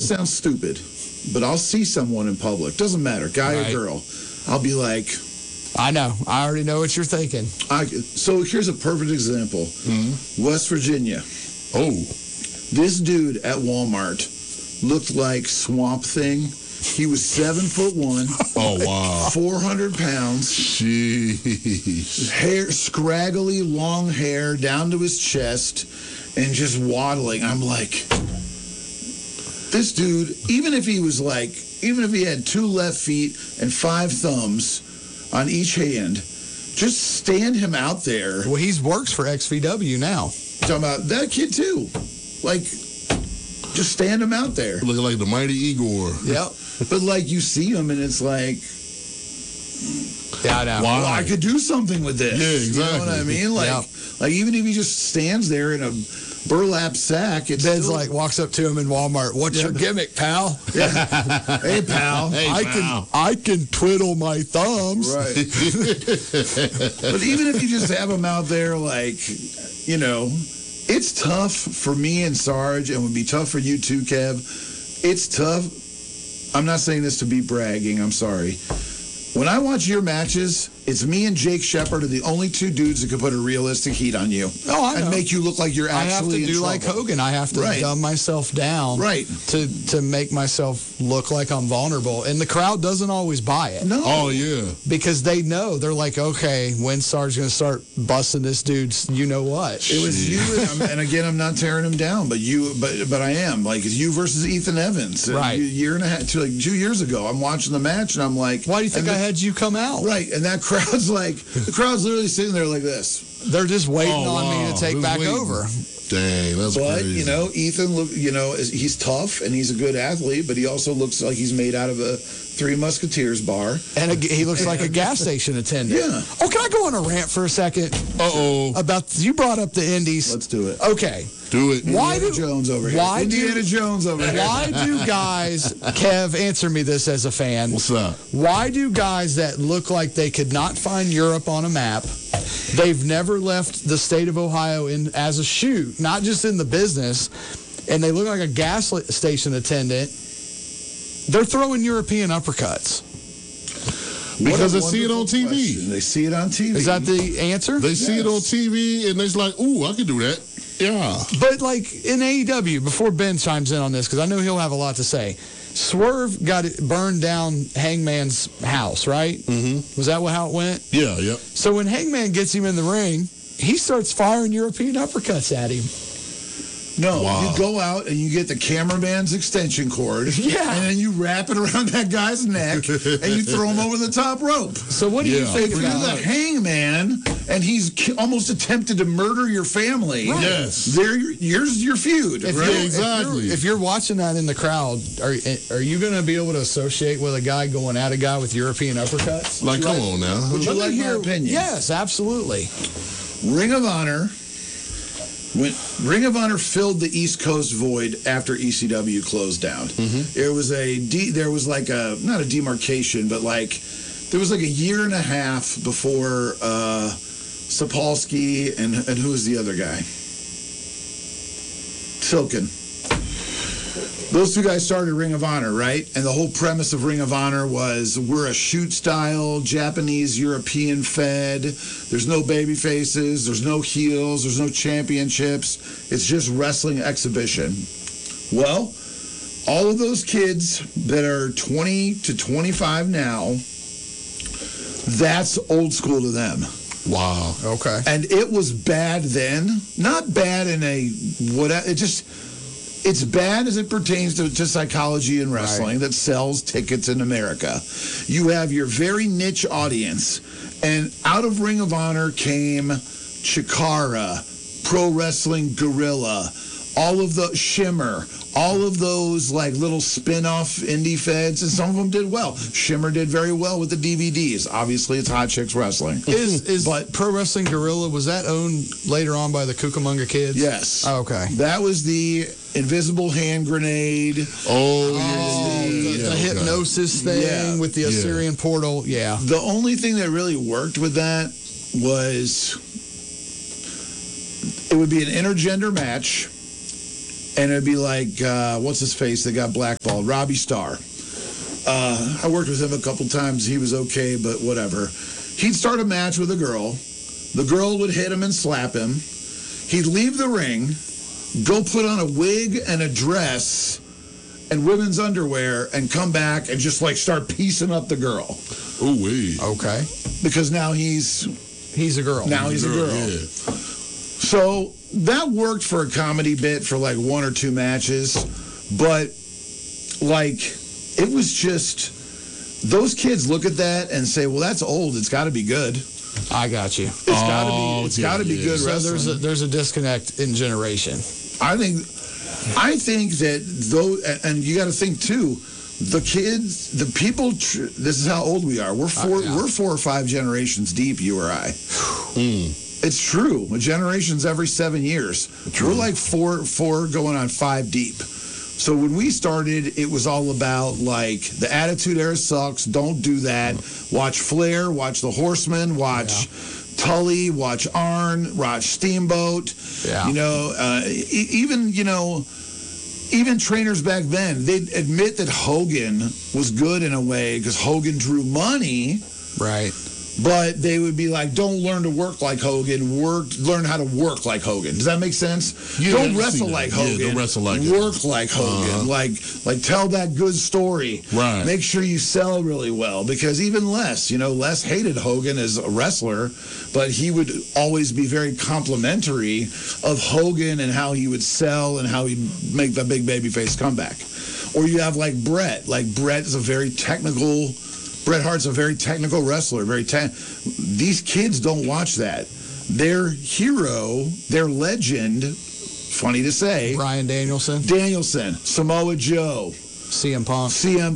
sound stupid, but I'll see someone in public. Doesn't matter, guy or girl. I'll be like, I know. I already know what you're thinking. So here's a perfect example. West Virginia. Oh. This dude at Walmart looked like Swamp Thing. He was 7'1". Oh, wow. 400 pounds. Jeez. Hair, scraggly, long hair down to his chest, and just waddling. I'm like, this dude, even if he had 2 left feet and 5 thumbs on each hand, just stand him out there. Well, he works for XVW now. Talking about that kid, too. Like, just stand him out there. Looking like the mighty Igor. Yep. But, like, you see him, and it's like, Yeah, I know. Wow. well, I could do something with this. Yeah, exactly. You know what I mean? Like even if he just stands there in a burlap sack, it's Ben's still, like walks up to him in Walmart. What's your gimmick, pal? hey, pal. Hey, I can twiddle my thumbs. Right. But even if you just have him out there, like, you know, it's tough for me and Sarge, and would be tough for you too, Kev. It's tough. I'm not saying this to be bragging. I'm sorry. When I watch your matches, it's me and Jake Shepard are the only 2 dudes that can put a realistic heat on you. Oh, I know. And make you look like you're I have actually to in do trouble. like Hogan. I have to Right. dumb myself down Right. to make myself look like I'm vulnerable. And the crowd doesn't always buy it. No. Oh, yeah. Because they know. They're like, okay, when Sarge's going to start busting this dude's you know what? It was you, and again, I'm not tearing him down, but I am. Like, it's you versus Ethan Evans. Right. A year and a half, 2 years ago, I'm watching the match, and I'm like, Why do you think I had you come out? Right, and that crowd's like, the crowd's literally sitting there like this. They're just waiting on me wow. to take Just back waiting. over. Dang, that's But, crazy. you know, Ethan, he's tough, and he's a good athlete, but he also looks like he's made out of a Three Musketeers bar. And he looks like a gas station attendant. Yeah. Oh, can I go on a rant for a second? Uh-oh. You brought up the Indies. Let's do it. Okay. Do it. Indiana Jones over here. Indiana Jones over here. Why do guys, Kev, answer me this as a fan. What's up? Why do guys that look like they could not find Europe on a map, they've never left the state of Ohio as a shoot, not just in the business, and they look like a gas station attendant, they're throwing European uppercuts? Because What they a see it on wonderful TV. question. They see it on TV. Is that the answer? They see it on TV, and they're like, ooh, I can do that. Yeah. But like in AEW, before Ben chimes in on this, because I know he'll have a lot to say, Swerve got it burned down Hangman's house, right? Mm-hmm. Was that how it went? Yeah, yep. So when Hangman gets him in the ring, he starts firing European uppercuts at him. No, Wow. you go out and you get the cameraman's extension cord, Yeah. and then you wrap it around that guy's neck, and you throw him over the top rope. So what do you Yeah. think If you're about the Hangman and he's almost attempted to murder your family, Yes. here's your feud. If right? you're- exactly. If you're watching that in the crowd, are you going to be able to associate with a guy going at a guy with European uppercuts? Like, come on now. Would you Let me like my opinion? Yes, absolutely. Ring of Honor. When Ring of Honor filled the East Coast void after ECW closed down, there was like not a demarcation, but like there was like a year and a half before Sapolsky and who was the other guy? Silken. Those 2 guys started Ring of Honor, right? And the whole premise of Ring of Honor was we're a shoot-style, Japanese, European fed. There's no baby faces. There's no heels. There's no championships. It's just wrestling exhibition. Well, all of those kids that are 20 to 25 now, that's old school to them. Wow. Okay. And it was bad then. Not bad in a whatever. It's bad as it pertains to psychology and wrestling that sells tickets in America. You have your very niche audience, and out of Ring of Honor came Chikara, Pro Wrestling Guerrilla, all of the Shimmer, all of those like little spin-off indie feds, and some of them did well. Shimmer did very well with the DVDs. Obviously, it's Hot Chicks Wrestling. But Pro Wrestling Guerrilla, was that owned later on by the Cucamonga Kids? Yes. Oh, okay. That was the invisible hand grenade. Oh, The hypnosis thing with the Assyrian portal. Yeah. The only thing that really worked with that was it would be an intergender match, and it'd be like, what's his face that got blackballed? Robbie Starr. I worked with him a couple times. He was okay, but whatever. He'd start a match with a girl. The girl would hit him and slap him. He'd leave the ring, go put on a wig and a dress and women's underwear, and come back and just like start piecing up the girl. Ooh, wee. Okay. Because now he's a girl. Now he's a girl. Yeah. So that worked for a comedy bit for like 1 or 2 matches, but like it was just those kids look at that and say, "Well, that's old. It's got to be good. I got you. It's got to be. It's got to be good So wrestling." there's a disconnect in generation. I think that though, and you got to think too. The kids, the people. This is how old we are. We're 4 or 5 generations deep. You or I. It's true. A generation's every 7 years. We're like four going on 5 deep. So when we started, it was all about like the Attitude Era sucks. Don't do that. Watch Flair. Watch the Horsemen. Watch Tully. Watch Arn. Watch Steamboat. Yeah. You know, even trainers back then, they'd admit that Hogan was good in a way because Hogan drew money. Right. But they would be like, don't learn to work like Hogan. Learn how to work like Hogan. Does that make sense? Yeah, don't I wrestle see that. like Yeah, Hogan. don't wrestle like work like Hogan. Like tell that good story. Right. Make sure you sell really well. Because even Les hated Hogan as a wrestler, but he would always be very complimentary of Hogan and how he would sell and how he'd make the big babyface comeback. Or you have like Bret. Like Bret is a very technical. Bret Hart's a very technical wrestler. These kids don't watch that. Their hero, their legend, funny to say, Bryan Danielson, Samoa Joe, CM Punk.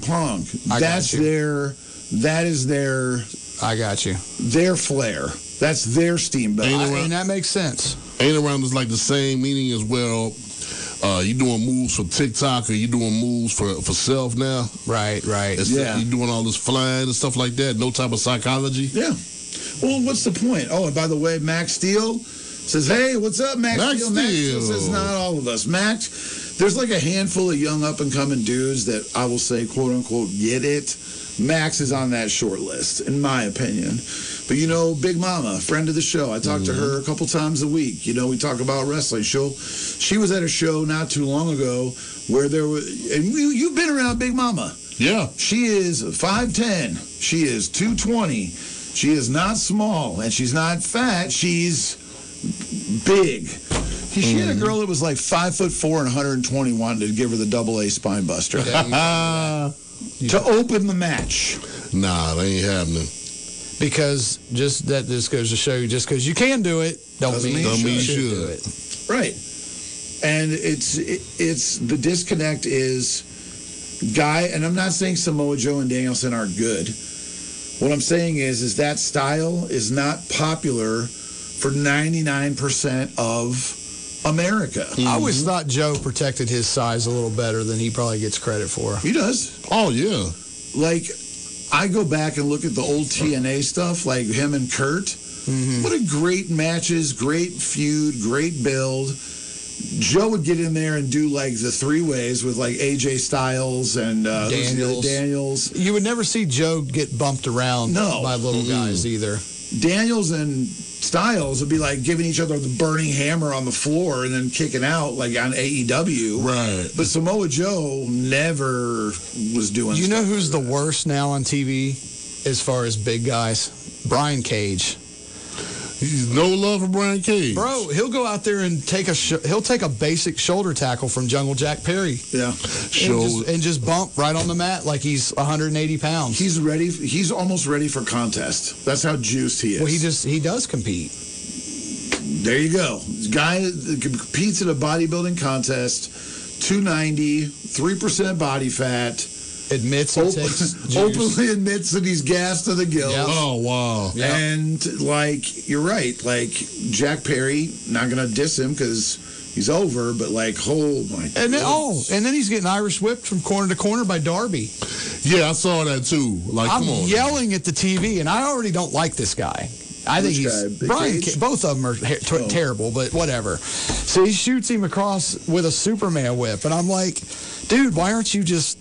That is their. I got you. Their flair. That's their steamboat. And that makes sense. Ain't around is like the same meaning as well. You doing moves for TikTok or you doing moves for self now? Right. You doing all this flying and stuff like that? No type of psychology? Yeah. Well, what's the point? Oh, and by the way, Max Steel says, hey, what's up, Max Steel? Max Steel says, not all of us. Max, there's like a handful of young up-and-coming dudes that I will say, quote-unquote, get it. Max is on that short list, in my opinion. But, Big Mama, friend of the show, I talk to her a couple times a week. We talk about wrestling. She was at a show not too long ago where there was, and you've been around Big Mama. Yeah. She is 5'10". She is 220. She is not small, and she's not fat. She's big. She had a girl that was like 5'4" and 121 to give her the AA spine buster. To open the match. Nah, that ain't happening. Because just goes to show you, just because you can do it, don't mean you should do it. Right. And it's the disconnect is and I'm not saying Samoa Joe and Danielson aren't good. What I'm saying is that style is not popular for 99% of America. I always thought Joe protected his size a little better than he probably gets credit for. He does. Oh, yeah. Like, I go back and look at the old TNA stuff, like him and Kurt. Mm-hmm. What a great matches, great feud, great build. Joe would get in there and do like the 3-ways with like AJ Styles and Daniels. You would never see Joe get bumped around by little guys either. Daniels and Styles would be like giving each other the burning hammer on the floor and then kicking out like on AEW. Right. But Samoa Joe never was doing You know who's the worst now on TV as far as big guys? Brian Cage. He's no love for Brian Cage. Bro, he'll go out there and take a basic shoulder tackle from Jungle Jack Perry. Yeah. And just bump right on the mat like he's 180 pounds. He's ready. He's almost ready for contest. That's how juiced he is. Well, he does compete. There you go. Guy that competes in a bodybuilding contest, 290, 3% body fat. Admits he takes juice. Openly admits that he's gassed to the gills. Yep. Oh, wow. Yep. And, like, you're right. Like, Jack Perry, not going to diss him because he's over, but, like, oh, my God. And then he's getting Irish whipped from corner to corner by Darby. Yeah, I saw that, too. Like, I'm come on. yelling at the TV, and I already don't like this guy. I think Which he's guy? Brian. Cage? Both of them are terrible, but whatever. So he shoots him across with a Superman whip, and I'm like, dude, why aren't you just